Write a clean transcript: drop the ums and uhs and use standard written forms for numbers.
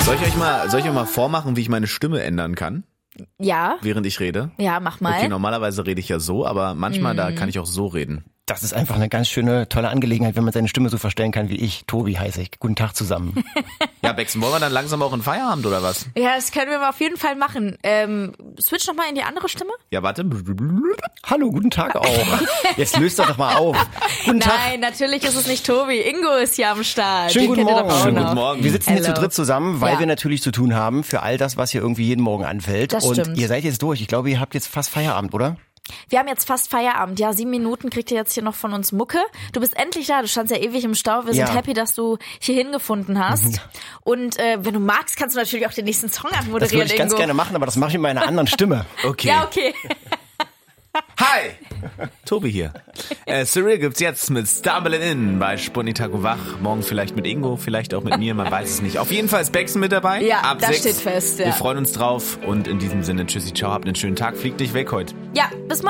Soll ich euch mal vormachen, wie ich meine Stimme ändern kann, Ja, während ich rede? ja, mach mal. Okay, normalerweise rede ich ja so, aber manchmal da kann ich auch so reden. Das ist einfach eine ganz schöne, tolle Angelegenheit, wenn man seine Stimme so verstellen kann wie ich. Tobi heiße ich. Guten Tag zusammen. Ja, Bexen, wollen wir dann langsam auch in Feierabend oder was? Ja, das können wir mal auf jeden Fall machen. Switch nochmal in die andere Stimme? Ja, warte. Hallo, guten Tag auch. Jetzt löst doch mal auf. Guten Tag. Nein, natürlich ist es nicht Tobi. Ingo ist hier am Start. Schönen Den guten kennt ihr Morgen. doch auch Schönen noch. guten Morgen. Wir sitzen hier zu Hello. dritt zusammen, weil Ja. wir natürlich zu tun haben für all das, was hier irgendwie jeden Morgen anfällt. Das Und stimmt. ihr seid jetzt durch. Ich glaube, ihr habt jetzt fast Feierabend, oder? Wir haben jetzt fast Feierabend. Ja, 7 Minuten kriegt ihr jetzt hier noch von uns Mucke. Du bist endlich da. Du standst ja ewig im Stau. Wir sind Ja. happy, dass du hier hingefunden hast. Und wenn du magst, kannst du natürlich auch den nächsten Song Das anmoderieren, würde ich ganz Ingo. gerne machen, aber das mache ich in meiner anderen Stimme. Okay. Ja, okay. Hi! Tobi hier. Cyril gibt's jetzt mit Stumbling In bei Sputnik Taco Wach. Morgen vielleicht mit Ingo, vielleicht auch mit mir, man weiß es nicht. Auf jeden Fall ist Bexen mit dabei. Ja, ab das 6. steht fest, ja. Wir freuen uns drauf und in diesem Sinne, tschüssi, ciao, habt einen schönen Tag, fliegt nicht weg heute. Ja, bis morgen.